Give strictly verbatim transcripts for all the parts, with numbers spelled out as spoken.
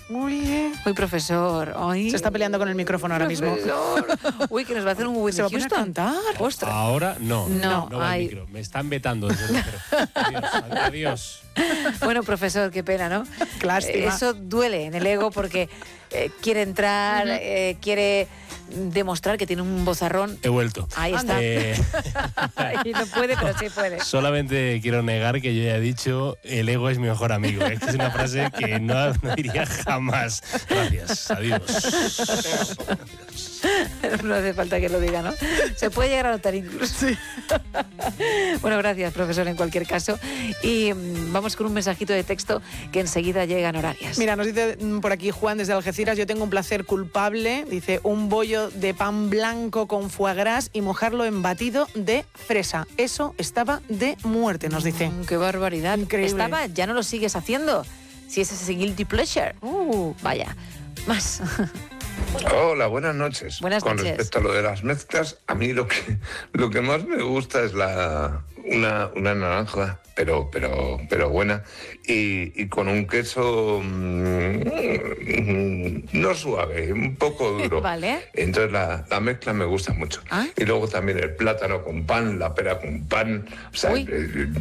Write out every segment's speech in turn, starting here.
Uy, Uy, profesor. Ay. se está peleando con el micrófono ahora mismo. Profesor. Uy, que nos va a hacer un Whitney Se va a poner a Houston. cantar. Ostras. Ahora no. No, no va ay. el micro. Me están vetando desde el micro. Adiós, adiós. Bueno, profesor, qué pena, ¿no? Qué lástima. Eh, Eso duele en el ego porque eh, quiere entrar, eh, quiere demostrar que tiene un vozarrón. He vuelto. Ahí está. Eh, Y no puede, pero sí puede. solamente quiero negar que yo ya he dicho el ego es mi mejor amigo. Es que es una frase que no, no diría jamás. Gracias. Adiós. No hace falta que lo diga, ¿no? Se puede llegar a notar incluso. Bueno, gracias, profesor, en cualquier caso. Y mm, vamos con un mensajito de texto que enseguida llega en Horarias. Mira, nos dice mm, por aquí Juan desde Algeciras, yo tengo un placer culpable, dice, un bollo de pan blanco con foie gras y mojarlo en batido de fresa. Eso estaba de muerte, nos dice. Mm, ¡Qué barbaridad! Increíble. Estaba, ya no lo sigues haciendo. Si es ese guilty pleasure. Uh, Vaya, más. Hola, buenas noches. Buenas Con noches. respecto a lo de las mezclas, a mí lo que, lo que más me gusta es la una, una naranja, pero, pero, pero buena, y, y con un queso mm, no suave, un poco duro. Vale. Entonces la, la mezcla me gusta mucho. ¿Ah? Y luego también el plátano con pan, la pera con pan, o sea, Uy.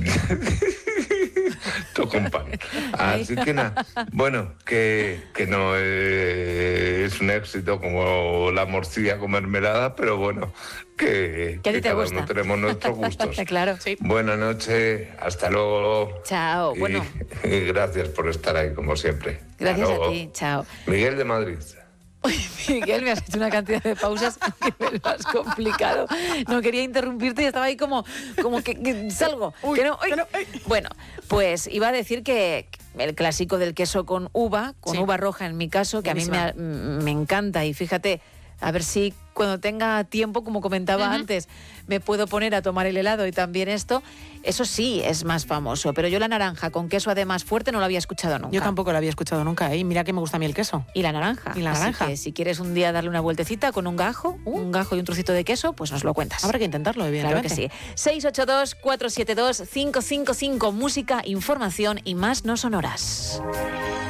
todo con pan. Así que nada, bueno, que, que no eh, es un éxito como la morcilla con mermelada, pero bueno, que, Que a ti que te cada gusta. uno tenemos nuestros gustos. Claro. Sí. Buenas noches, hasta luego. Chao. Y- Bueno, y gracias por estar ahí, como siempre. Hasta gracias a luego. ti. Chao. Miguel de Madrid. Miguel, me has hecho una cantidad de pausas que me lo has complicado. No quería interrumpirte y estaba ahí como, como que, que salgo. Uy, que no, ay. que no, ay. Bueno, pues iba a decir que el clásico del queso con uva, con Sí. uva roja en mi caso, que a mí me, me encanta. Y fíjate, a ver si cuando tenga tiempo, como comentaba Ujú. antes, me puedo poner a tomar el helado y también esto. Eso sí es más famoso, pero yo la naranja con queso además fuerte no lo había escuchado nunca. yo tampoco lo había escuchado nunca, ¿eh? Y mira que me gusta a mí el queso. Y la naranja. Y la Así naranja. que si quieres un día darle una vueltecita con un gajo, un gajo y un trocito de queso, pues nos lo cuentas. Habrá que intentarlo, Claro evidentemente. que sí. seis ocho dos, cuatro siete dos, cinco cinco cinco. Música, información y más no sonoras.